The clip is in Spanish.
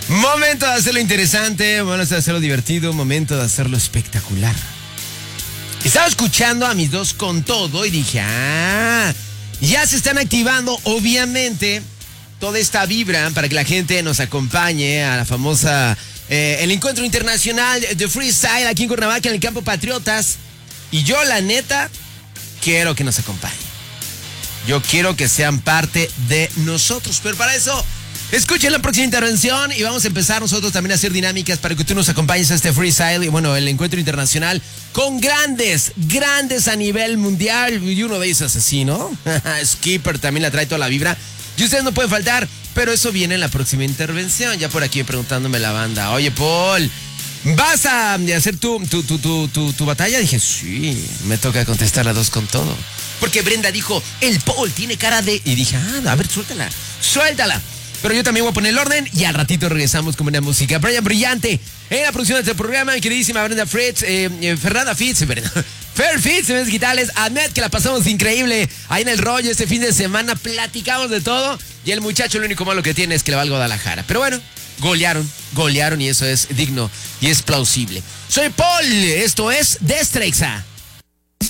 Momento de hacerlo interesante, momento de hacerlo divertido, momento de hacerlo espectacular. Estaba escuchando a mis dos con todo y dije, ya se están activando, obviamente, toda esta vibra para que la gente nos acompañe a la famosa, el encuentro internacional de freestyle aquí en Cuernavaca, en el Campo Patriotas. Y yo, la neta, quiero que nos acompañen. Yo quiero que sean parte de nosotros, pero para eso, escuchen la próxima intervención y vamos a empezar nosotros también a hacer dinámicas para que tú nos acompañes a este freestyle y bueno, el encuentro internacional con grandes a nivel mundial y uno de ellos es así, ¿no? Skipper también la trae toda la vibra y ustedes no pueden faltar, pero eso viene en la próxima intervención. Ya por aquí preguntándome la banda, oye Paul, ¿vas a hacer tu batalla? Dije, sí, me toca contestar las dos con todo. Porque Brenda dijo, el Paul tiene cara de... Y dije, a ver, suéltala. Pero yo también voy a poner el orden y al ratito regresamos con buena música. Brian Brillante en la producción de este programa, mi queridísima Brenda Fritz, Fernanda Fitz, Fer Fitz, en digitales, Ahmed, que la pasamos increíble ahí en el rollo este fin de semana, platicamos de todo y el muchacho lo único malo que tiene es que le va al Guadalajara. Pero bueno, golearon y eso es digno y es plausible. Soy Paul, esto es Destrexa.